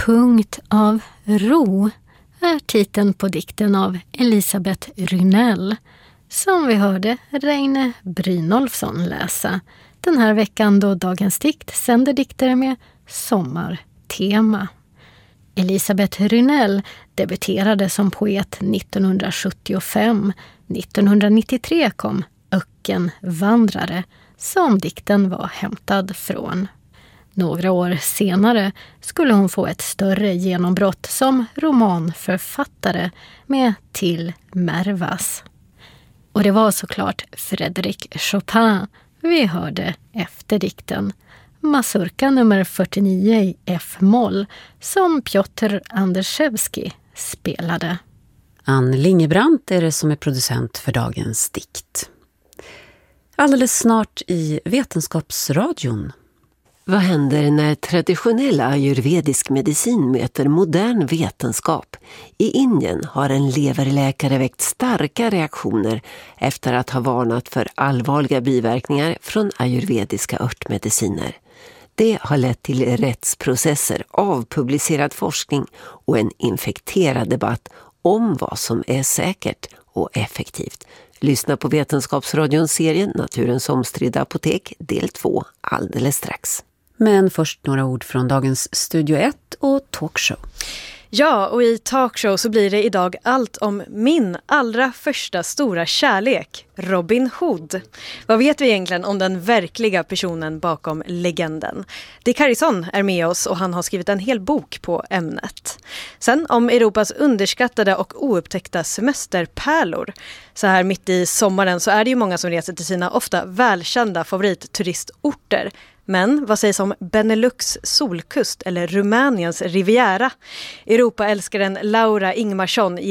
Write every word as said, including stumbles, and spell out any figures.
Punkt av ro är titeln på dikten av Elisabeth Rynell, som vi hörde Reine Brynolfsson läsa den här veckan då Dagens dikt sänder dikter med sommartema. Elisabeth Rynell debuterade som poet nittonhundrasjuttiofem. nittonhundranittiotre kom Ökenvandrare, som dikten var hämtad från. Några år senare skulle hon få ett större genombrott som romanförfattare med Till Mervas. Och det var såklart Frédéric Chopin vi hörde efter dikten. Mazurka nummer fyrtionio i F-moll som Piotr Anderszewski spelade. Ann Lingebrandt är det som är producent för dagens dikt. Alldeles snart i Vetenskapsradion. Vad händer när traditionell ayurvedisk medicin möter modern vetenskap? I Indien har en leverläkare väckt starka reaktioner efter att ha varnat för allvarliga biverkningar från ayurvediska örtmediciner. Det har lett till rättsprocesser, avpublicerad forskning och en infekterad debatt om vad som är säkert och effektivt. Lyssna på Vetenskapsradions serie Naturens omstridda apotek del två alldeles strax. Men först några ord från dagens Studio ett och Talkshow. Ja, och i Talkshow så blir det idag allt om min allra första stora kärlek, Robin Hood. Vad vet vi egentligen om den verkliga personen bakom legenden? Dick Harrison är med oss och han har skrivit en hel bok på ämnet. Sen om Europas underskattade och oupptäckta semesterpärlor. Så här mitt i sommaren så är det ju många som reser till sina ofta välkända favoritturistorter. Men vad sägs om Benelux solkust eller Rumäniens Riviera? Europaälskaren Laura Ingmarsson